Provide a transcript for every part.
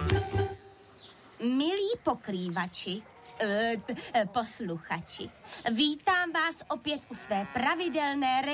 Milí pokrývači, posluchači, vítám vás opět u své pravidelné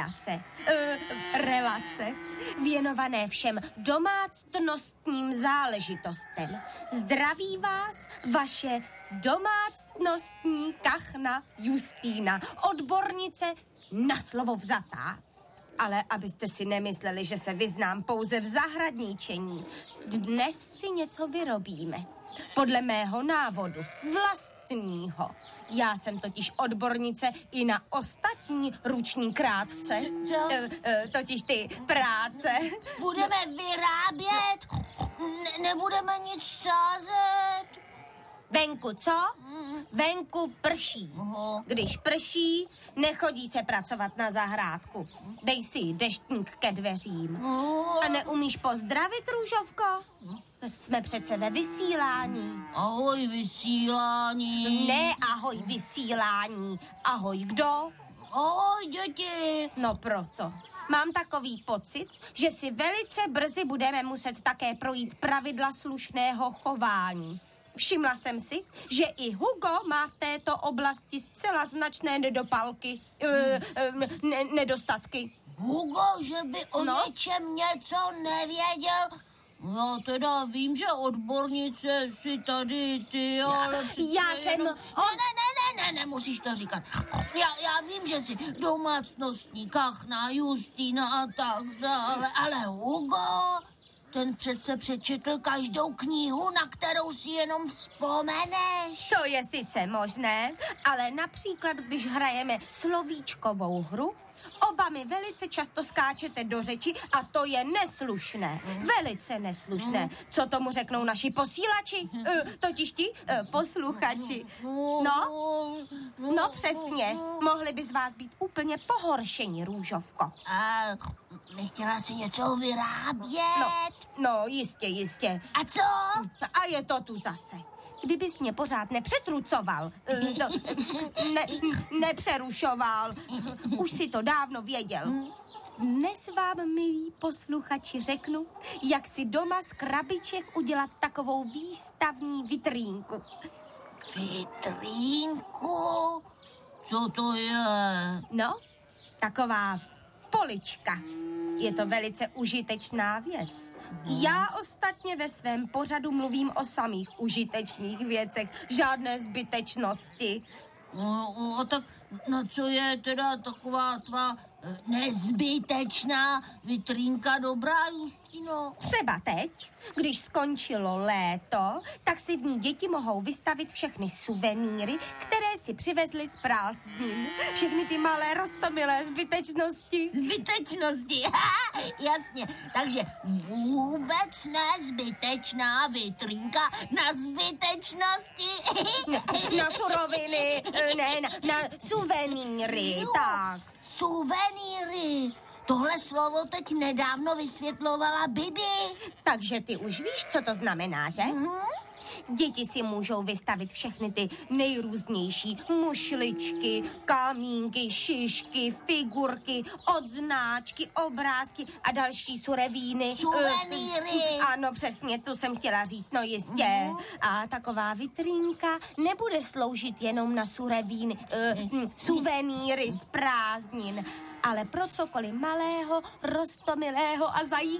relace, věnované všem domácnostním záležitostem. Zdraví vás vaše domácnostní kachna Justýna, odbornice na slovo vzatá. Ale abyste si nemysleli, že se vyznám pouze v zahradničení, dnes si něco vyrobíme. Podle mého návodu, vlastního. Já jsem totiž odbornice i na ostatní ruční krátce. Totiž ty práce. Budeme vyrábět? Nebudeme nic sázet? Venku co? Venku prší. Když prší, nechodí se pracovat na zahrádku. Dej si deštník ke dveřím. A neumíš pozdravit, Růžovko? Jsme přece ve vysílání. Ahoj, vysílání. Ne, ahoj, vysílání. Ahoj, kdo? Ahoj, děti. No proto. Mám takový pocit, že si velice brzy budeme muset také projít pravidla slušného chování. Všimla jsem si, že i Hugo má v této oblasti zcela značné nedostatky. Hugo, že by o něčem něco nevěděl? Já teda vím, že odbornice si tady ty, ale... Ne, nemusíš to říkat. Já vím, že si domácnostní kachna, Justýna a tak dále, ale Hugo... Ten přece přečetl každou knihu, na kterou si jenom vzpomeneš. To je sice možné, ale například, když hrajeme slovíčkovou hru, oba mi velice často skáčete do řeči a to je neslušné. Velice neslušné. Co tomu řeknou naši posílači? Totiž ti posluchači. No přesně. Mohli by z vás být úplně pohoršení, Růžovko. A nechtěla si něco vyrábět? No, jistě. A co? A je to tu zase. Kdybys mě pořád nepřetrucoval, nepřerušoval, už si to dávno věděl. Dnes vám, milí posluchači, řeknu, jak si doma z krabiček udělat takovou výstavní vitrínku. Vitrínku? Co to je? No, taková polička. Je to velice užitečná věc. Já ostatně ve svém pořadu mluvím o samých užitečných věcech, žádné zbytečnosti. A tak na co je teda taková tvá nezbytečná vitrínka dobrá, Justino? Třeba teď, když skončilo léto, tak si v ní děti mohou vystavit všechny suvenýry, které si přivezly z prázdnin. Všechny ty malé roztomilé zbytečnosti. Zbytečnosti, jasně. Takže vůbec nezbytečná vitrínka na zbytečnosti. Na suroviny, ne, na suvenýry, tak. Suvenýry. Tohle slovo teď nedávno vysvětlovala Bibi. Takže ty už víš, co to znamená, že? Děti si můžou vystavit všechny ty nejrůznější mušličky, kamínky, šišky, figurky, odznáčky, obrázky a další surevíny. Suvenýry. Ano, přesně, to jsem chtěla říct, no jistě. A taková vitrínka nebude sloužit jenom na suvenýry z prázdnin, ale pro cokoliv malého, roztomilého a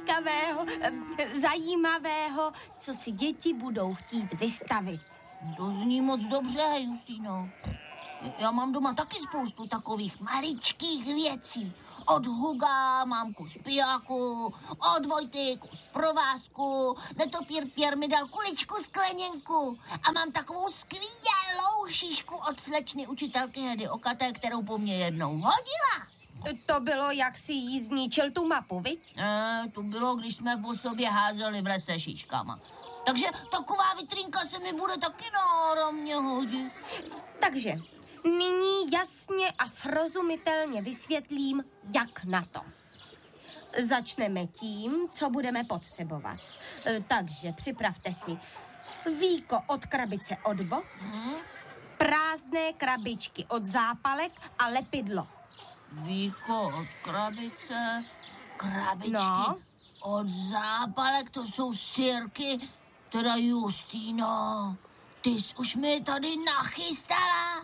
zajímavého, co si děti budou chtít vystavit. To zní moc dobře, Justino. Já mám doma taky spoustu takových maličkých věcí. Od Huga mám kus pijáku, od Vojty kus provázku, netopír Pierre mi dal kuličku skleněnku a mám takovou skvělou šišku od slečny učitelky Hedy Okaté, kterou po mně jednou hodila. To bylo, jak si jí zničil tu mapu, viď? To bylo, když jsme po sobě házeli v lese šiškama. Takže taková vitrínka se mi bude taky náramně hodit. Takže nyní jasně a srozumitelně vysvětlím, jak na to. Začneme tím, co budeme potřebovat. Takže připravte si víko od krabice od bot, prázdné krabičky od zápalek a lepidlo. Víko od krabičky od zápalek, to jsou sirky, teda Justýno, ty jsi už mi tady nachystala,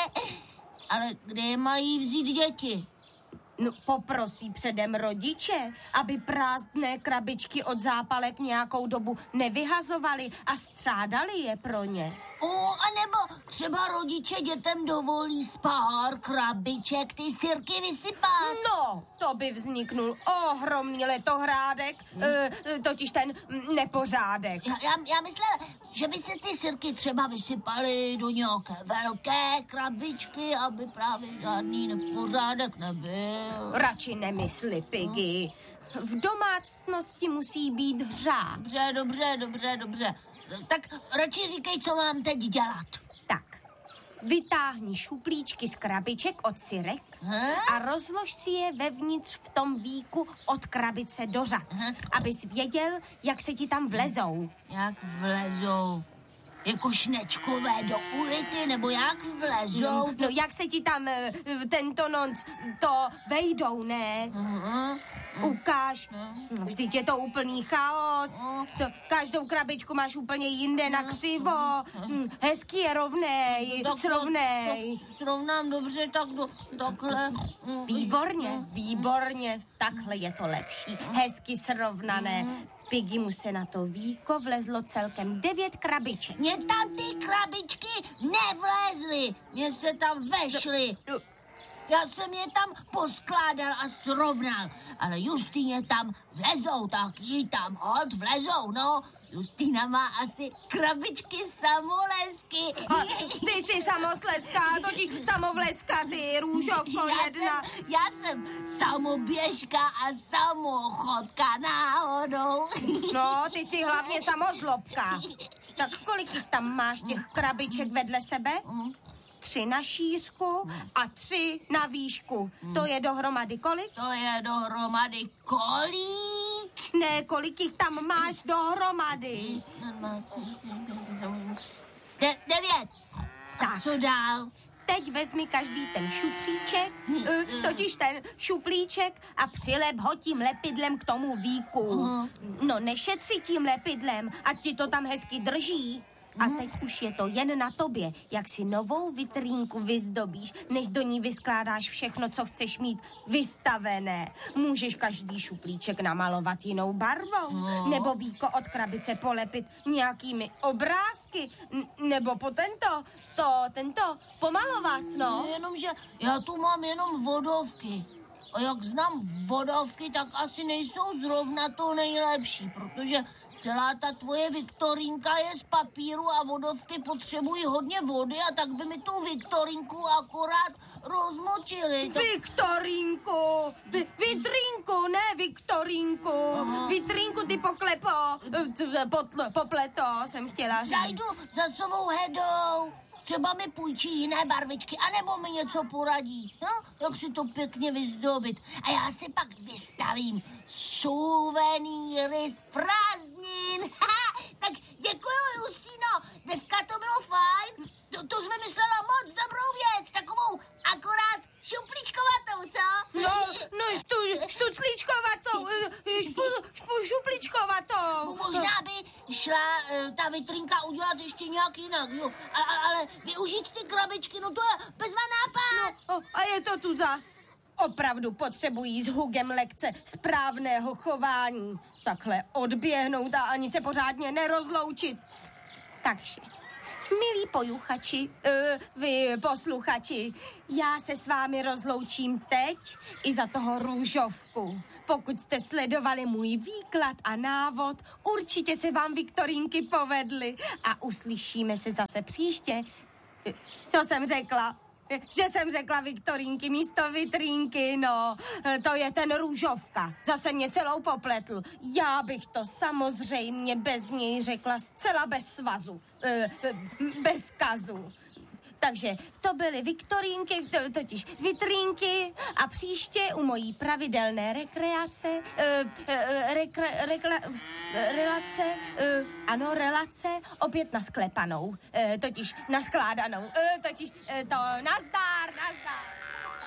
ale kde je mají vzít děti? No, poprosí předem rodiče, aby prázdné krabičky od zápalek nějakou dobu nevyhazovali a střádali je pro ně. A nebo třeba rodiče dětem dovolí z pár krabiček ty sirky vysypat. No, to by vzniknul ohromný letohrádek, totiž ten nepořádek. Já myslela, že by se ty sirky třeba vysypaly do nějaké velké krabičky, aby právě žádný nepořádek nebyl. Radši nemysli, Piggy. V domácnosti musí být hřáb. Dobře. Tak radši říkej, co mám teď dělat. Tak, vytáhni šuplíčky z krabiček od sirek a rozlož si je vevnitř v tom víku od krabice do řad, abys věděl, jak se ti tam vlezou. Jak vlezou? Jako šnečkové do ulity, nebo jak vlezou? No jak se ti tam tento nonc to vejdou, ne? Ukáž. Vždyť je to úplný chaos. Každou krabičku máš úplně jinde na křivo. Hezky je rovnej, srovnej. Srovnám dobře, takhle. Výborně. Takhle je to lepší. Hezky srovnané. Piggy mu se na to víko vlezlo celkem 9 krabiček. Mně tam ty krabičky nevlezly, mně se tam vešly. Já jsem je tam poskládal a srovnal, ale Justýně tam vlezou, tak jí tam hod vlezou, no. Justýna má asi krabičky samolesky. Ty jsi samosleska, totiž samovleska, ty růžovko jedna. Já jsem samoběžka a samochodka náhodou. No, ty jsi hlavně samozlobka. Tak kolik jich tam máš těch krabiček vedle sebe? 3 na šířku a 3 na výšku. To je dohromady kolik? To je dohromady kolik? Ne, kolik jich tam máš dohromady? 9. Tak co dál? Teď vezmi každý ten šutříček, totiž ten šuplíček a přilep ho tím lepidlem k tomu víku. No nešetři tím lepidlem, ať ti to tam hezky drží. A teď už je to jen na tobě, jak si novou vitrínku vyzdobíš, než do ní vyskládáš všechno, co chceš mít vystavené. Můžeš každý šuplíček namalovat jinou barvou, nebo víko od krabice polepit nějakými obrázky, nebo po tento pomalovat, no. Jenomže já tu mám jenom vodovky. A jak znám vodovky, tak asi nejsou zrovna to nejlepší, protože celá ta tvoje Viktorínka je z papíru a vodovky potřebují hodně vody a tak by mi tu Viktorínku akorát rozmočili. Viktorínku! Vitrínku, ne Viktorínku! Vitrínku ty poklepo, popleto, jsem chtěla říct. Zajdu za Sovou Hedou. Třeba mi půjčí jiné barvičky, anebo mi něco poradí, jak si to pěkně vyzdobit. A já si pak vystavím suvenýry z prázdnin. Tak děkuju, Justýno, dneska to bylo fajn. To jsi vymyslela moc dobrou věc, takovou akorát šupličkovatou, co? No, štuclíčkovatou, šupličkovatou. Možná by šla ta vitrínka udělat ještě nějak jinak, jo? Ale využít ty krabičky, no to je bezva nápad. No, a je to tu zas. Opravdu potřebují s Hugem lekce správného chování. Takhle odběhnout a ani se pořádně nerozloučit. Takže, milí pojuchači, vy posluchači, já se s vámi rozloučím teď i za toho růžovku. Pokud jste sledovali můj výklad a návod, určitě se vám Viktorínky povedly a uslyšíme se zase příště. Co jsem řekla? Že jsem řekla Viktorínky místo vitrínky, no, to je ten růžovka. Zase mě celou popletl. Já bych to samozřejmě bez něj řekla zcela bez svazu, bez kazu. Takže to byly Viktorínky, totiž vitrínky a příště u mojí pravidelné rekreace, relace, opět nasklepanou, totiž naskládanou, nazdar.